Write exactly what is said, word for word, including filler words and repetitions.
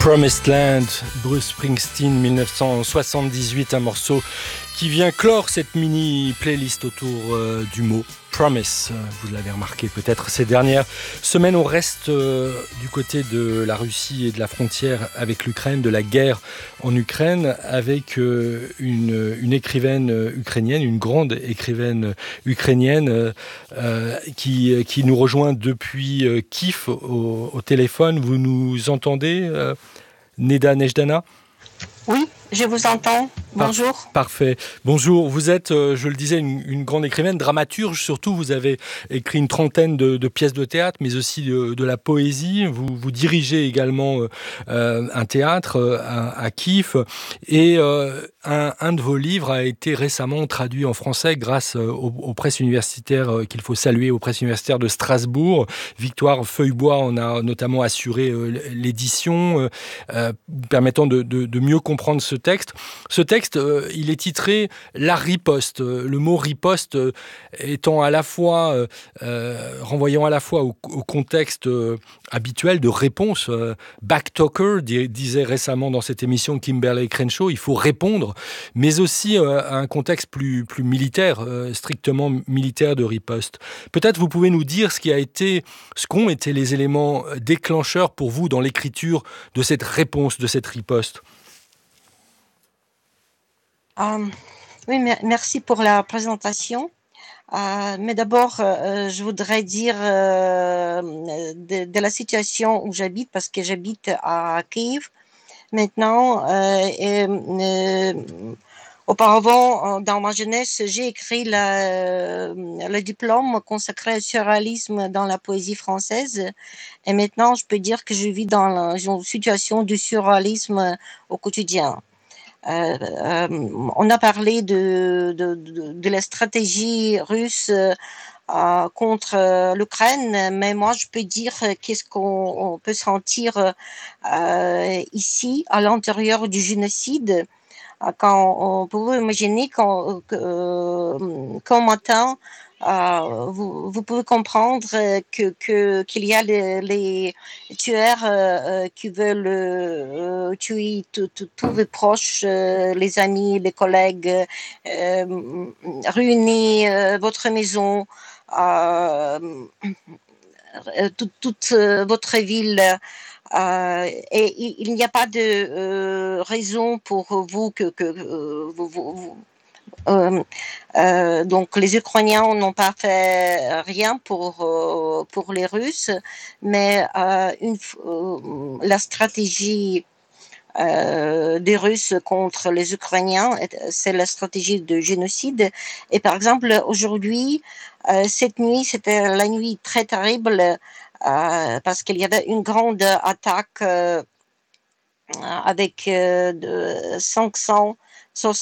Promised Land, Bruce Springsteen, dix-neuf cent soixante-dix-huit, un morceau qui vient clore cette mini-playlist autour euh, du mot Promise. Vous l'avez remarqué peut-être ces dernières semaines, on reste euh, du côté de la Russie et de la frontière avec l'Ukraine, de la guerre en Ukraine, avec euh, une, une écrivaine ukrainienne, une grande écrivaine ukrainienne euh, qui, qui nous rejoint depuis euh, Kiev au, au téléphone. Vous nous entendez, euh, Neda Nejdana ? Oui, je vous entends. Bonjour. Par- parfait. Bonjour. Vous êtes, euh, je le disais, une, une grande écrivaine, dramaturge surtout. Vous avez écrit une trentaine de, de pièces de théâtre, mais aussi de, de la poésie. Vous, vous dirigez également euh, un théâtre euh, à, à Kiev. Et euh, un, un de vos livres a été récemment traduit en français grâce euh, aux, aux presses universitaires euh, qu'il faut saluer, aux presses universitaires de Strasbourg. Victoire Feuillebois en a notamment assuré euh, l'édition, euh, euh, permettant de, de, de mieux comprendre ce texte. Ce texte, euh, il est titré « La riposte ». Le mot « riposte » euh, étant à la fois, euh, euh, renvoyant à la fois au, au contexte euh, habituel de réponse. Euh, Backtalker dis, disait récemment dans cette émission Kimberlé Crenshaw, il faut répondre, mais aussi euh, à un contexte plus, plus militaire, euh, strictement militaire de riposte. Peut-être vous pouvez nous dire ce qui a été, ce qu'ont été les éléments déclencheurs pour vous dans l'écriture de cette réponse, de cette riposte. Euh, oui, merci pour la présentation. Euh, mais d'abord, euh, je voudrais dire euh, de, de la situation où j'habite, parce que j'habite à Kiev maintenant. Euh, et, euh, auparavant, dans ma jeunesse, j'ai écrit la, le diplôme consacré au surréalisme dans la poésie française. Et maintenant, je peux dire que je vis dans la, une situation du surréalisme au quotidien. Euh, euh, on a parlé de, de, de, de la stratégie russe euh, contre euh, l'Ukraine, mais moi je peux dire qu'est-ce qu'on peut sentir euh, ici, à l'intérieur du génocide, quand on peut imaginer qu'un euh, qu'un matin, euh, vous, vous pouvez comprendre que, que, qu'il y a les, les tueurs euh, qui veulent euh, tuer tous les proches, euh, les amis, les collègues, euh, ruiner euh, votre maison, euh, toute, toute votre ville. Euh, et il n'y a pas de euh, raison pour vous que, que euh, vous, vous, vous euh, euh, donc les Ukrainiens n'ont pas fait rien pour euh, pour les Russes, mais euh, une, euh, la stratégie euh, des Russes contre les Ukrainiens, c'est la stratégie de génocide. Et par exemple aujourd'hui, euh, cette nuit, c'était la nuit très terrible euh, parce qu'il y avait une grande attaque euh, avec euh, de cinq cent